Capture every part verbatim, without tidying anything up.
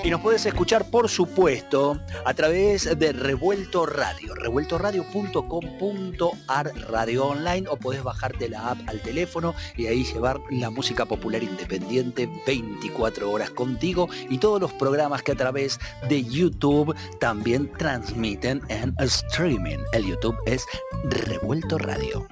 Y nos puedes escuchar, por supuesto, a través de Revuelto Radio, revuelto radio punto com punto ar, radio online, o podés bajarte la app al teléfono y ahí llevar la música popular independiente veinticuatro horas contigo, y todos los programas que a través de YouTube también transmiten en streaming. El YouTube es Revuelto Radio.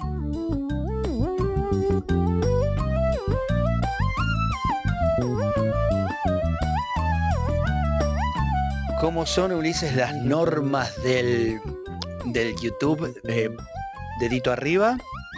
¿Cómo son, Ulises, las normas del, del YouTube? Eh, dedito arriba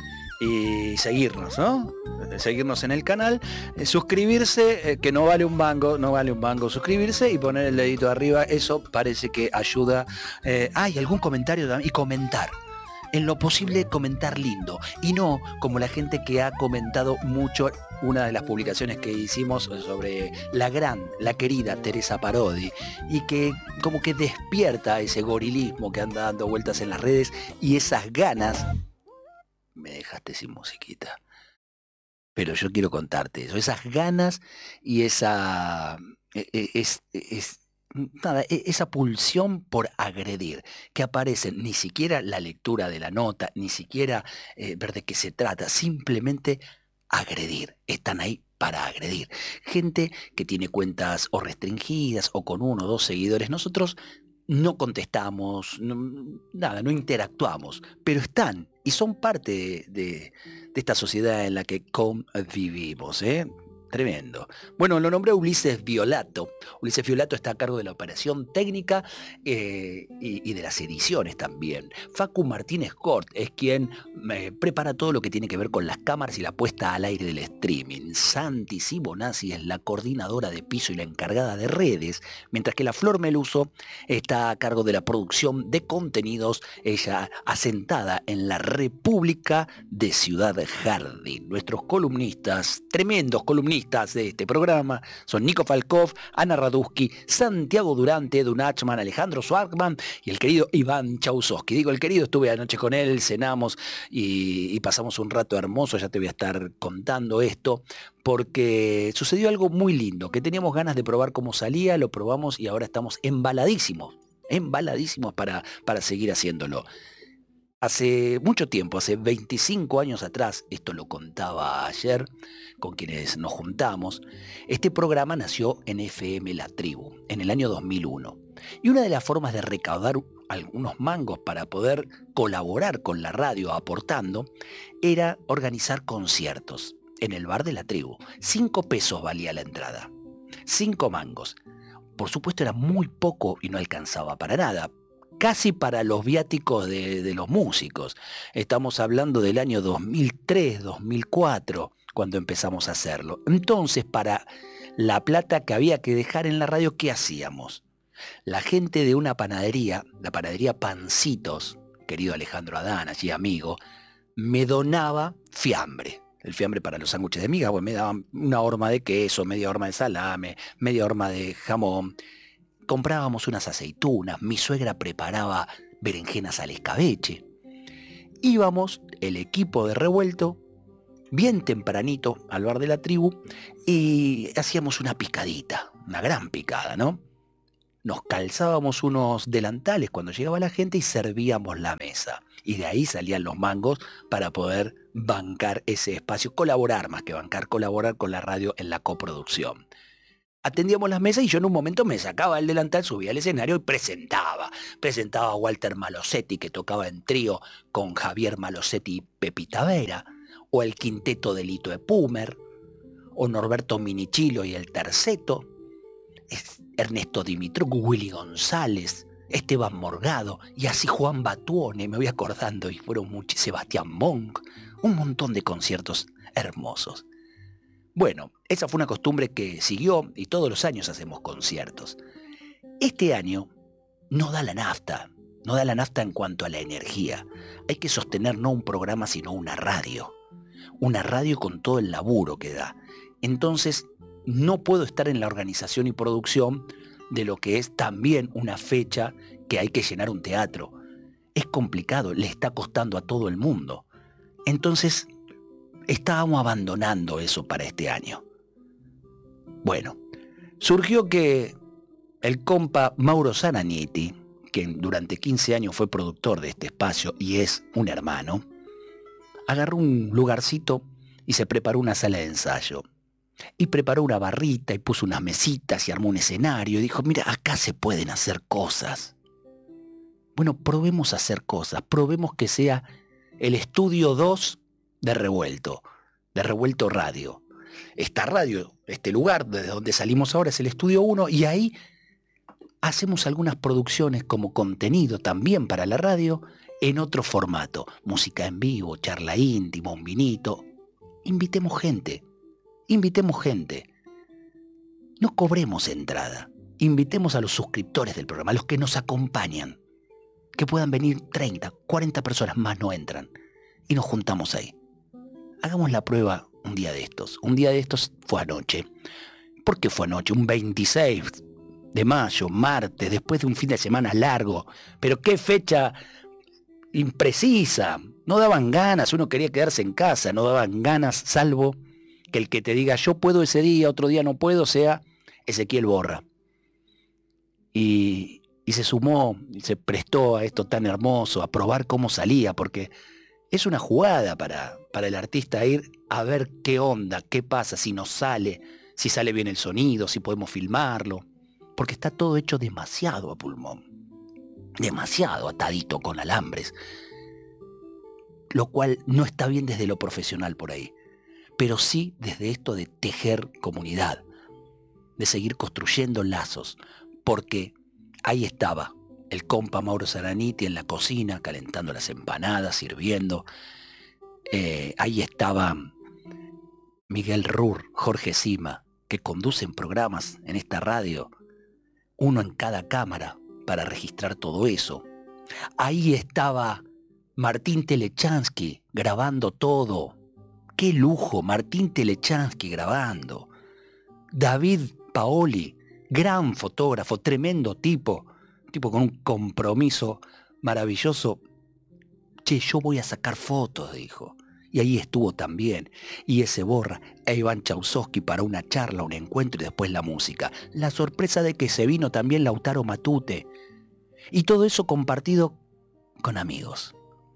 y seguirnos, ¿no? Seguirnos en el canal, eh, suscribirse, eh, que no vale un mango, no vale un mango suscribirse, y poner el dedito arriba. Eso parece que ayuda. Eh, hay algún comentario también, y comentar. En lo posible comentar lindo, y no como la gente que ha comentado mucho una de las publicaciones que hicimos sobre la gran, la querida Teresa Parodi, y que como que despierta ese gorilismo que anda dando vueltas en las redes y esas ganas. Me dejaste sin musiquita, pero yo quiero contarte eso, esas ganas y esa es, es, nada, esa pulsión por agredir, que aparece ni siquiera la lectura de la nota, ni siquiera eh, ver de qué se trata, simplemente agredir. Están ahí para agredir. Gente que tiene cuentas o restringidas o con uno o dos seguidores. Nosotros no contestamos, no, nada, no interactuamos, pero están y son parte de, de, de esta sociedad en la que convivimos, ¿eh? Tremendo. Bueno, lo nombré Ulises Violato. Ulises Violato está a cargo de la operación técnica eh, y, y de las ediciones también. Facu Martínez Cort es quien eh, prepara todo lo que tiene que ver con las cámaras y la puesta al aire del streaming. Santi Sibonazzi es la coordinadora de piso y la encargada de redes, mientras que la Flor Meluso está a cargo de la producción de contenidos, ella asentada en la República de Ciudad Jardín. Nuestros columnistas, tremendos columnistas de este programa, son Nico Falkov, Ana Radusky, Santiago Durante, Dunachman, Alejandro Swartman y el querido Iván Chausowski. Digo el querido, estuve anoche con él, cenamos y, y pasamos un rato hermoso. Ya te voy a estar contando esto, porque sucedió algo muy lindo, que teníamos ganas de probar cómo salía, lo probamos y ahora estamos embaladísimos, embaladísimos para, para seguir haciéndolo. Hace mucho tiempo, hace veinticinco años atrás, esto lo contaba ayer con quienes nos juntamos, este programa nació en F M La Tribu, en el año dos mil uno. Y una de las formas de recaudar algunos mangos para poder colaborar con la radio aportando era organizar conciertos en el bar de La Tribu. Cinco pesos valía la entrada, cinco mangos. Por supuesto era muy poco y no alcanzaba para nada, casi para los viáticos de, de los músicos. Estamos hablando del año dos mil tres, dos mil cuatro, cuando empezamos a hacerlo. Entonces, para la plata que había que dejar en la radio, ¿qué hacíamos? La gente de una panadería, la panadería Pancitos, querido Alejandro Adán, allí amigo, me donaba fiambre. El fiambre para los sándwiches de miga, pues me daban una horma de queso, media horma de salame, media horma de jamón. Comprábamos unas aceitunas, mi suegra preparaba berenjenas al escabeche. Íbamos, el equipo de Revuelto, bien tempranito al bar de La Tribu, y hacíamos una picadita, una gran picada, ¿no? Nos calzábamos unos delantales cuando llegaba la gente y servíamos la mesa. Y de ahí salían los mangos para poder bancar ese espacio, colaborar más que bancar, colaborar con la radio en la coproducción. Atendíamos las mesas y yo en un momento me sacaba el delantal, subía al escenario y presentaba. Presentaba a Walter Malosetti, que tocaba en trío con Javier Malosetti y Pepita Vera, o el quinteto de Lito Epumer, o Norberto Minichilo y el Terceto, Ernesto Dimitruk, Willy González, Esteban Morgado, y así Juan Batuone, me voy acordando, y fueron muchos, Sebastián Monk, un montón de conciertos hermosos. Bueno, esa fue una costumbre que siguió y todos los años hacemos conciertos. Este año no da la nafta, no da la nafta en cuanto a la energía. Hay que sostener no un programa sino una radio. Una radio con todo el laburo que da. Entonces no puedo estar en la organización y producción de lo que es también una fecha que hay que llenar un teatro. Es complicado, le está costando a todo el mundo. Entonces estábamos abandonando eso para este año. Bueno, surgió que el compa Mauro Zanagniti, quien durante quince años fue productor de este espacio y es un hermano, agarró un lugarcito y se preparó una sala de ensayo. Y preparó una barrita y puso unas mesitas y armó un escenario y dijo, mira, acá se pueden hacer cosas. Bueno, probemos a hacer cosas, probemos que sea el estudio dos de Revuelto, de Revuelto Radio. Esta radio, este lugar desde donde salimos ahora es el estudio uno y ahí hacemos algunas producciones como contenido también para la radio en otro formato. Música en vivo, charla íntima, un vinito. Invitemos gente, invitemos gente. No cobremos entrada. Invitemos a los suscriptores del programa, a los que nos acompañan. Que puedan venir treinta, cuarenta personas más, no entran. Y nos juntamos ahí. Hagamos la prueba un día de estos. Un día de estos fue anoche. ¿Por qué fue anoche? Un veintiséis de mayo, martes, después de un fin de semana largo. Pero qué fecha imprecisa. No daban ganas, uno quería quedarse en casa, no daban ganas, salvo que el que te diga yo puedo ese día, otro día no puedo, sea Ezequiel Borra. Y, y se sumó, y se prestó a esto tan hermoso, a probar cómo salía, porque es una jugada para, para el artista ir a ver qué onda, qué pasa, si nos sale, si sale bien el sonido, si podemos filmarlo, porque está todo hecho demasiado a pulmón, demasiado atadito con alambres, lo cual no está bien desde lo profesional por ahí, pero sí desde esto de tejer comunidad, de seguir construyendo lazos, porque ahí estaba el compa Mauro Zanagniti en la cocina, calentando las empanadas, sirviendo. Eh, ahí estaba Miguel Rur, Jorge Sima, que conducen programas en esta radio, uno en cada cámara para registrar todo eso. Ahí estaba Martín Telechansky grabando todo. ¡Qué lujo! Martín Telechansky grabando. David Paoli, gran fotógrafo, tremendo tipo, tipo con un compromiso maravilloso. Che, yo voy a sacar fotos, dijo. Y ahí estuvo también. Y ese Borra e Iván Chausowski para una charla, un encuentro y después la música. La sorpresa de que se vino también Lautaro Matute. Y todo eso compartido con amigos.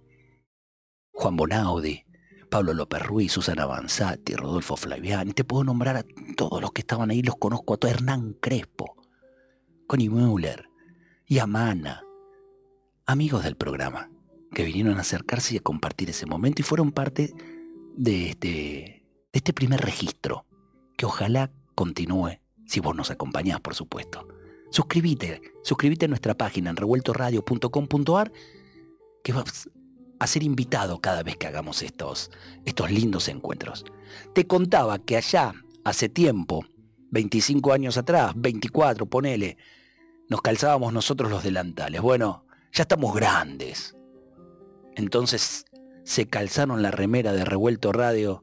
Juan Bonaudi, Pablo López Ruiz, Susana Banzati, Rodolfo Flaviani. Te puedo nombrar a todos los que estaban ahí, los conozco a todos. Hernán Crespo, Connie Müller y Amana. Amigos del programa, que vinieron a acercarse y a compartir ese momento y fueron parte de este, de este primer registro, que ojalá continúe si vos nos acompañás, por supuesto. Suscríbete, suscríbete a nuestra página en revuelto radio punto com punto a r, que vas a ser invitado cada vez que hagamos estos, estos lindos encuentros. Te contaba que allá, hace tiempo, veinticinco años atrás, veinticuatro, ponele, nos calzábamos nosotros los delantales. Bueno, ya estamos grandes. Entonces se calzaron la remera de Revuelto Radio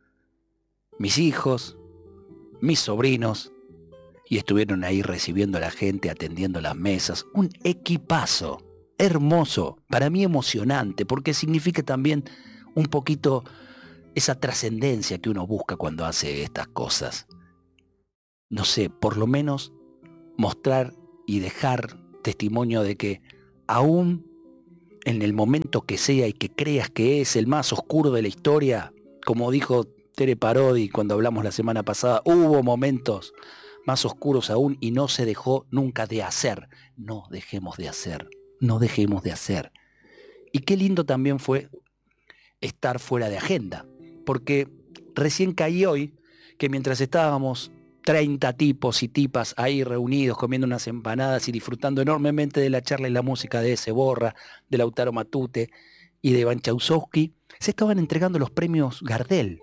mis hijos, mis sobrinos, y estuvieron ahí recibiendo a la gente, atendiendo las mesas. Un equipazo hermoso, para mí emocionante, porque significa también un poquito esa trascendencia que uno busca cuando hace estas cosas. No sé, por lo menos mostrar y dejar testimonio de que aún en el momento que sea y que creas que es el más oscuro de la historia, como dijo Tere Parodi cuando hablamos la semana pasada, hubo momentos más oscuros aún y no se dejó nunca de hacer. No dejemos de hacer, no dejemos de hacer. Y qué lindo también fue estar fuera de agenda, porque recién caí hoy que mientras estábamos treinta tipos y tipas ahí reunidos comiendo unas empanadas y disfrutando enormemente de la charla y la música de ese Borra, de Lautaro Matute y de Iván Chausowski, se estaban entregando los premios Gardel.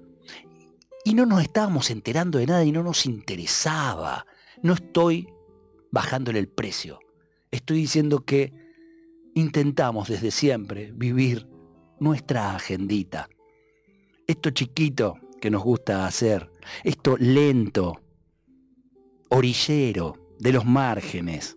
Y no nos estábamos enterando de nada y no nos interesaba. No estoy bajándole el precio. Estoy diciendo que intentamos desde siempre vivir nuestra agendita. Esto chiquito que nos gusta hacer, esto lento, orillero, de los márgenes.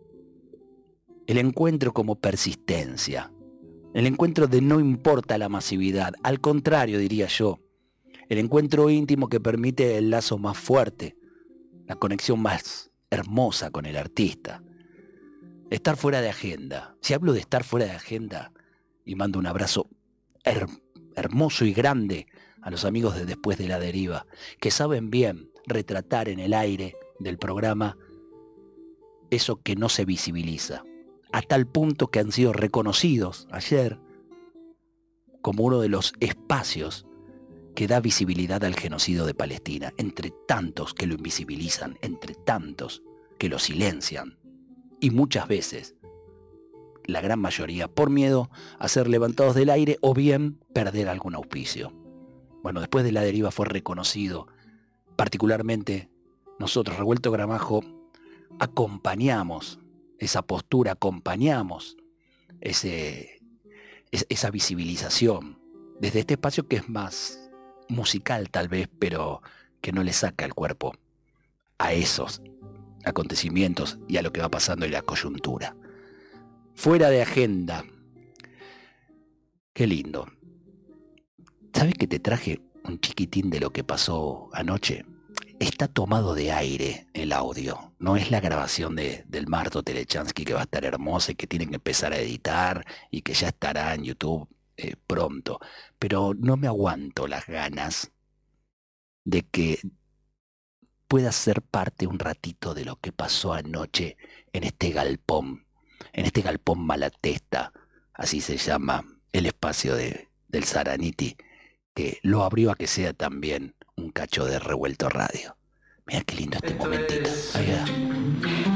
El encuentro como persistencia. El encuentro de no importa la masividad, al contrario, diría yo. El encuentro íntimo que permite el lazo más fuerte, la conexión más hermosa con el artista. Estar fuera de agenda. Si hablo de estar fuera de agenda, y mando un abrazo her- hermoso y grande a los amigos de Después de la Deriva, que saben bien retratar en el aire del programa eso que no se visibiliza, a tal punto que han sido reconocidos ayer como uno de los espacios que da visibilidad al genocidio de Palestina, entre tantos que lo invisibilizan, entre tantos que lo silencian, y muchas veces, la gran mayoría, por miedo a ser levantados del aire o bien perder algún auspicio. Bueno, Después de la Deriva fue reconocido, particularmente nosotros, Revuelto Gramajo, acompañamos esa postura, acompañamos ese, es, esa visibilización desde este espacio que es más musical tal vez, pero que no le saca el cuerpo a esos acontecimientos y a lo que va pasando en la coyuntura. Fuera de agenda. Qué lindo. ¿Sabes que te traje un chiquitín de lo que pasó anoche? Está tomado de aire el audio. No es la grabación de, del Marto Telechansky, que va a estar hermosa y que tienen que empezar a editar y que ya estará en YouTube eh, pronto. Pero no me aguanto las ganas de que puedas ser parte un ratito de lo que pasó anoche en este galpón, en este galpón Malatesta, así se llama el espacio de, del Saraniti, que lo abrió a que sea también un cacho de Revuelto Radio. Mira qué lindo este momentito. Ahí va.